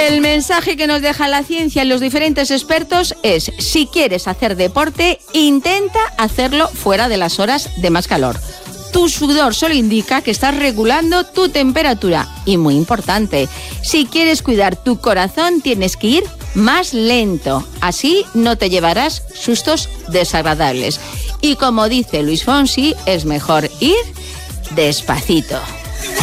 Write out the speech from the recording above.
El mensaje que nos deja la ciencia y los diferentes expertos es: si quieres hacer deporte, intenta hacerlo fuera de las horas de más calor. Tu sudor solo indica que estás regulando tu temperatura. Y muy importante, si quieres cuidar tu corazón, tienes que ir más lento. Así no te llevarás sustos desagradables. Y como dice Luis Fonsi, es mejor ir despacito.